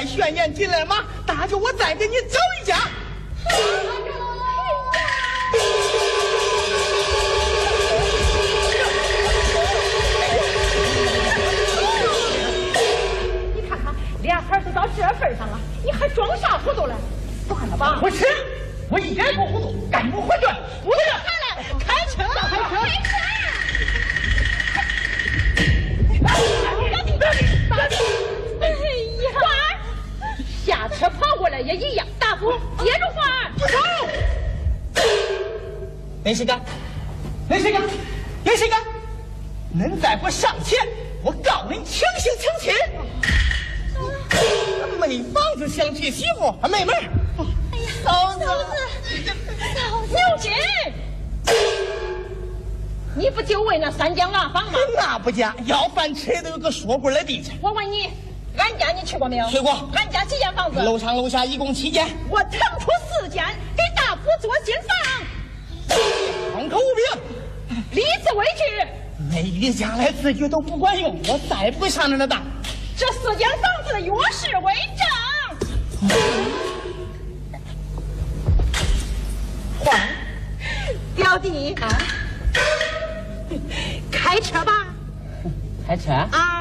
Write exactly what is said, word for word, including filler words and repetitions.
带宣言进来吗？大舅，我再给你走一家。 你看看，俩孩儿都到这份上了，你还装啥糊涂了？不可能吧？ 不是，我一点不糊涂，赶不回去。不是， 来来，开车，开车，开车！哎呀，花儿，下车跑过来也一样。大夫，接住花儿。 不走。恁谁干？恁谁干？恁谁干？恁再不上前，我告恁强行强亲。没房子想娶媳妇，妹妹。 哎呀，嫂子，嫂子，牛金，你不就为那三间瓦房吗？ 那不假，要饭吃都有个说棍的地址。 我问你，俺家你去过没有？ 去过。 俺家几间房子？ 楼上楼下一共七间。 我腾出四间给大夫做新房， 空口无凭， 立字为据。 那一家来字据都不管用，我再不会上这的当。 这四间房子有事为证。 换表弟啊，开车吧。 开车啊。